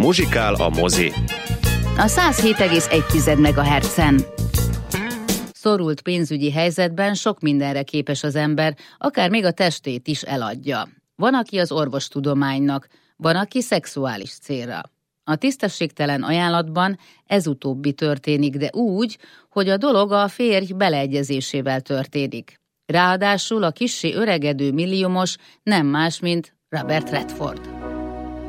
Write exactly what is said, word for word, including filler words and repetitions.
Muzsikál a mozi. A száz hét egész egy megahertzen. Szorult pénzügyi helyzetben sok mindenre képes az ember, akár még a testét is eladja. Van, aki az orvostudománynak, van, aki szexuális célra. A tisztességtelen ajánlatban ez utóbbi történik, de úgy, hogy a dolog a férj beleegyezésével történik. Ráadásul a kissé öregedő milliómos nem más, mint Robert Redford.